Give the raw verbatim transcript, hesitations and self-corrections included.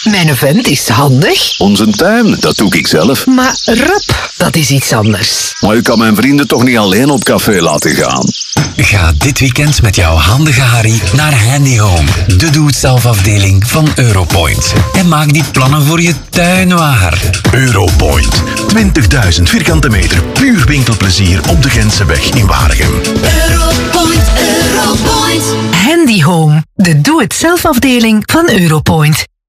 Mijn vent is handig. Onze tuin, dat doe ik zelf. Maar rap, dat is iets anders. Maar u kan mijn vrienden toch niet alleen op café laten gaan? Ga dit weekend met jouw handige Harry naar Handy Home, de doe-het-zelf-afdeling van Europoint. En maak die plannen voor je tuin waar. Europoint. twintigduizend vierkante meter puur winkelplezier op de Gentseweg in Waregem. Europoint, Europoint. Handy Home, de doe-het-zelf-afdeling van Europoint.